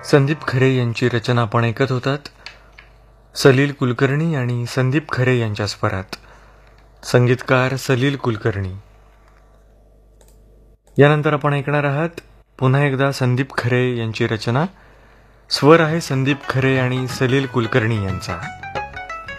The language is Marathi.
संदीप खरे यांची रचना आपण ऐकत होतात. सलील कुलकर्णी आणि संदीप खरे यांच्या स्वरात. संगीतकार सलील कुलकर्णी. यानंतर आपण ऐकणार आहात पुन्हा एकदा संदीप खरे यांची रचना. स्वर आहे संदीप खरे आणि सलील कुलकर्णी यांचा.